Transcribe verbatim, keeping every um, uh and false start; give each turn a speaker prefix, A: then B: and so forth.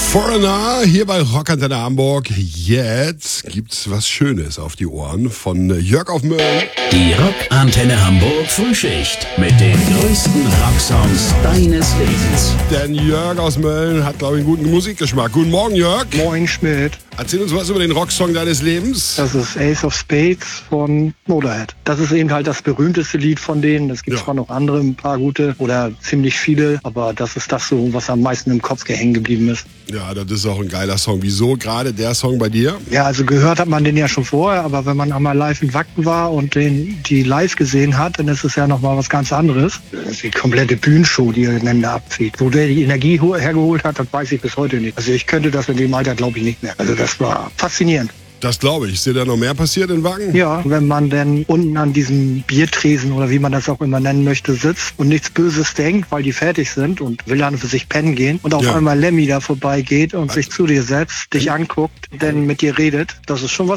A: Foreigner hier bei Rockantenne Hamburg. Jetzt gibt's was Schönes auf die Ohren von Jörg auf Mölln.
B: Die Rockantenne Hamburg Frühschicht mit den größten Rocksongs deines Lebens.
A: Denn Jörg aus Mölln hat, glaube ich, einen guten Musikgeschmack. Guten Morgen, Jörg.
C: Moin, Schmidt.
A: Erzähl uns was über den Rocksong deines Lebens.
C: Das ist Ace of Spades von Motorhead. Das ist eben halt das berühmteste Lied von denen. Es gibt
A: Ja.
C: zwar noch andere, ein paar gute oder ziemlich viele, aber das ist das so, was am meisten im Kopf hängen geblieben ist.
A: Ja, das ist auch ein geiler Song. Wieso gerade der Song bei dir?
C: Ja, also gehört hat man den ja schon vorher, aber wenn man einmal live in Wacken war und den die live gesehen hat, dann ist es ja nochmal was ganz anderes. Das ist die komplette Bühnenshow, die er dann da abzieht. Wo der die Energie ho- hergeholt hat, das weiß ich bis heute nicht. Also ich könnte das in dem Alter, glaube ich, nicht mehr. Also das war faszinierend.
A: Das glaube ich. Ist dir da noch mehr passiert in Wacken?
C: Ja, wenn man dann unten an diesem Biertresen oder wie man das auch immer nennen möchte, sitzt und nichts Böses denkt, weil die fertig sind und will dann für sich pennen gehen und auf
A: Ja.
C: einmal Lemmy da vorbeigeht und sich zu dir setzt, dich anguckt, dann mit dir redet, das ist schon was